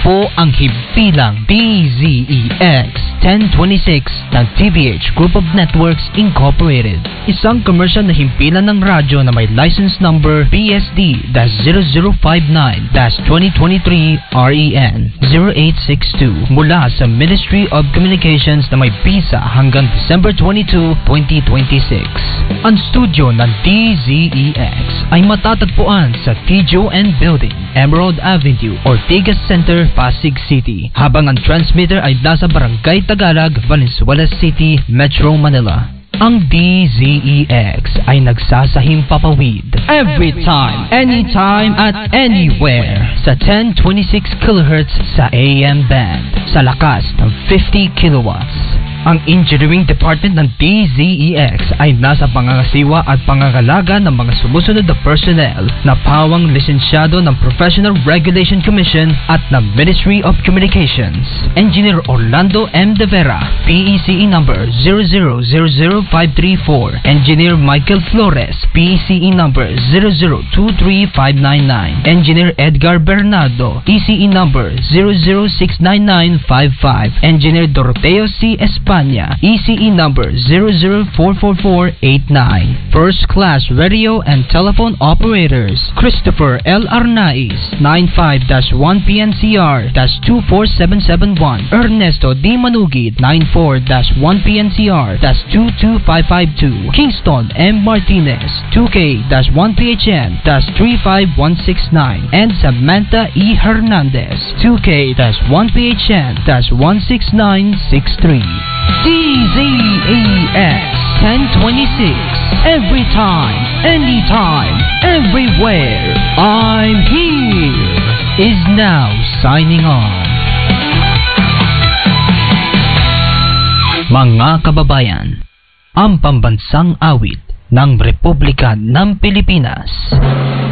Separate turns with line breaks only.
po ang himpilang DZEX 1026 ng TVH Group of Networks Incorporated. Isang commercial na himpilan ng radyo na may license number PSD-0059-2023 REN 0862 mula sa Ministry of Communications na may visa hanggang December 22, 2026. Ang studio ng DZEX ay matatagpuan sa TJON Building, Emerald Avenue, Ortigas Center, Pasig City, habang ang transmitter ay nasa Barangay Tagalog, Valenzuela City, Metro Manila. Ang DZEX ay nagsasahim papawid every time, anytime, at anywhere sa 1026 kHz sa AM band sa lakas ng 50 kilowatts. Ang Engineering Department ng DZEX ay nasa pangangasiwa at pangangalaga ng mga sumusunod na personnel na pawang lisensyado ng Professional Regulation Commission at ng Ministry of Communications. Engineer Orlando M. De Vera, PECE number 0000534. Engineer Michael Flores, PECE number 0023599. Engineer Edgar Bernardo, ECE number 0069955. Engineer Doroteo C. Espana, ECE number 0044489. First Class Radio and Telephone Operators Christopher L. Arnaiz, 95-1PNCR-24771. Ernesto D. Manugid, 94-1PNCR-22552. Kingston M. Martinez, 2K-1PHN-35169. And Samantha E. Hernandez, 2K-1PHN-16963. DZEX 1026. Every time, anytime, everywhere. I'm here. Is now signing on. Mga kababayan, ang pambansang awit ng Republika ng Pilipinas.